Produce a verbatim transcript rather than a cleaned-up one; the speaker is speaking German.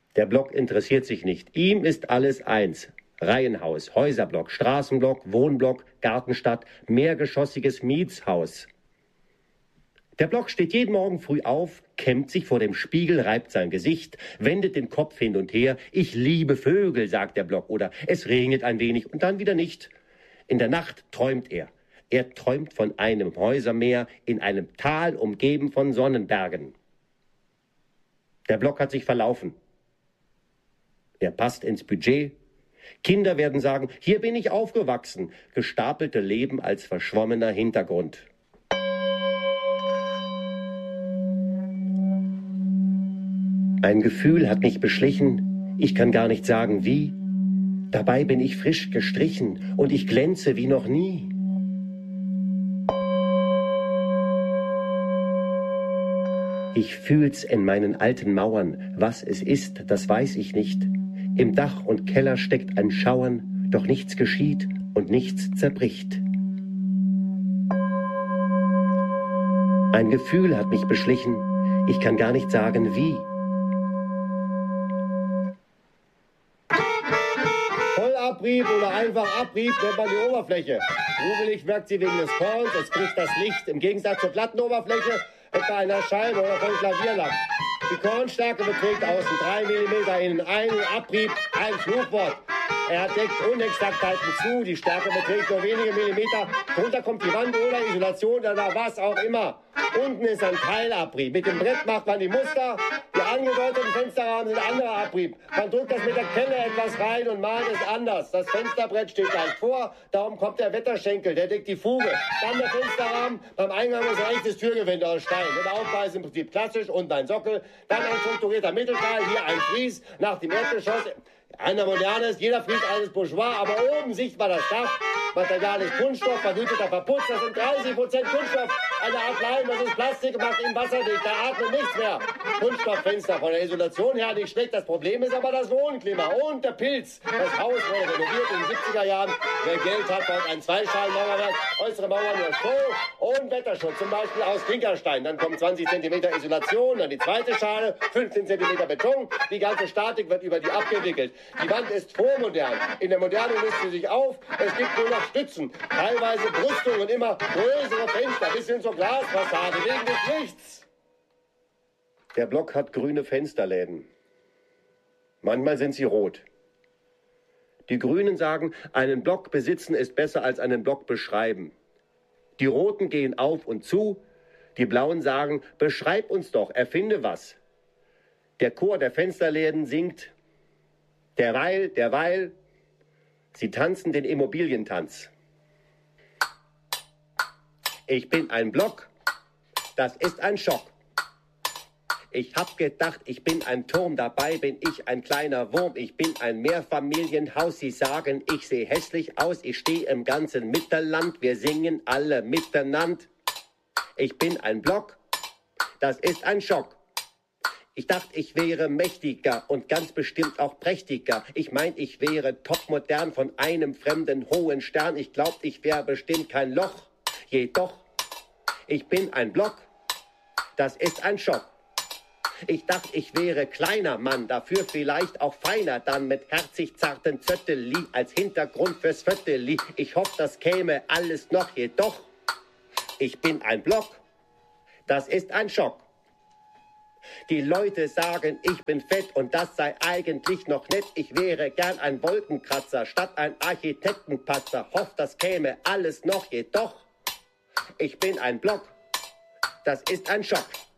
Der Block interessiert sich nicht. Ihm ist alles eins. Reihenhaus, Häuserblock, Straßenblock, Wohnblock, Gartenstadt, mehrgeschossiges Mietshaus. Der Block steht jeden Morgen früh auf, kämmt sich vor dem Spiegel, reibt sein Gesicht, wendet den Kopf hin und her. Ich liebe Vögel, sagt der Block, oder es regnet ein wenig und dann wieder nicht. In der Nacht träumt er. Er träumt von einem Häusermeer in einem Tal umgeben von Sonnenbergen. Der Block hat sich verlaufen. Er passt ins Budget. Kinder werden sagen, hier bin ich aufgewachsen. Gestapelte Leben als verschwommener Hintergrund. Ein Gefühl hat mich beschlichen, ich kann gar nicht sagen wie. Dabei bin ich frisch gestrichen und ich glänze wie noch nie. Ich fühl's in meinen alten Mauern, was es ist, das weiß ich nicht. Im Dach und Keller steckt ein Schauern, doch nichts geschieht und nichts zerbricht. Ein Gefühl hat mich beschlichen, ich kann gar nicht sagen wie. Vollabrieb oder einfach Abrieb nennt man die Oberfläche. Rubelig wirkt sie wegen des Korns, es bricht das Licht. Im Gegensatz zur Plattenoberfläche, etwa einer Scheibe oder von Klavierlack. Die Kornstärke beträgt außen drei Millimeter, innen ein Abrieb, ein Fluchwort. Er deckt Unexaktheiten zu, die Stärke beträgt nur wenige Millimeter. Drunter kommt die Wand oder Isolation oder was auch immer. Unten ist ein Teilabrieb. Mit dem Brett macht man die Muster. Die angedeuteten Fensterrahmen sind anderer Abrieb. Man drückt das mit der Kelle etwas rein und malt es anders. Das Fensterbrett steht gleich vor, darum kommt der Wetterschenkel, der deckt die Fuge. Dann der Fensterrahmen, beim Eingang ist ein echtes Türgewinde aus Stein. Der Aufbau ist im Prinzip klassisch, unten ein Sockel, dann ein strukturierter Mittelteil, hier ein Fries, nach dem Erdgeschoss. Einer modernes, jeder Fries eines Bourgeois, aber oben sichtbar das Dach. Material ist Kunststoff, vergüteter Verputz, das sind dreißig Prozent Kunststoff. Eine Art Leim, das ist Plastik, macht ihn wasserdicht, da atmet nichts mehr. Kunststofffenster von der Isolation her nicht schlecht, das Problem ist aber das Wohnklima und der Pilz. Das Haus wurde renoviert in den siebziger Jahren. Wer Geld hat, baut ein Zweischalenmauerwerk, äußere Mauer nur Stroh und Wetterschutz, zum Beispiel aus Klinkerstein. Dann kommen zwanzig Zentimeter Isolation, dann die zweite Schale, fünfzehn Zentimeter Beton. Die ganze Statik wird über die abgewickelt. Die Wand ist vormodern. In der Moderne löst sie sich auf. Es gibt nur noch Stützen, teilweise Brüstungen und immer größere Fenster, bis hin zur Glasfassade, wegen des Lichts. Der Block hat grüne Fensterläden. Manchmal sind sie rot. Die Grünen sagen, einen Block besitzen ist besser als einen Block beschreiben. Die Roten gehen auf und zu. Die Blauen sagen, beschreib uns doch, erfinde was. Der Chor der Fensterläden singt, derweil, derweil, sie tanzen den Immobilientanz. Ich bin ein Block, das ist ein Schock. Ich hab gedacht, ich bin ein Turm, dabei bin ich ein kleiner Wurm. Ich bin ein Mehrfamilienhaus, sie sagen, ich sehe hässlich aus. Ich stehe im ganzen Mittelland, wir singen alle miteinander. Ich bin ein Block, das ist ein Schock. Ich dachte, ich wäre mächtiger und ganz bestimmt auch prächtiger. Ich meint, ich wäre topmodern von einem fremden hohen Stern. Ich glaubt, ich wäre bestimmt kein Loch. Jedoch, ich bin ein Block, das ist ein Schock. Ich dachte, ich wäre kleiner Mann, dafür vielleicht auch feiner, dann mit herzig zarten Zötteli als Hintergrund fürs Vötteli. Ich hoffe, das käme alles noch, jedoch, ich bin ein Block, das ist ein Schock. Die Leute sagen, ich bin fett und das sei eigentlich noch nett. Ich wäre gern ein Wolkenkratzer statt ein Architektenpatzer. Hoff, das käme alles noch, jedoch, ich bin ein Block, das ist ein Schock.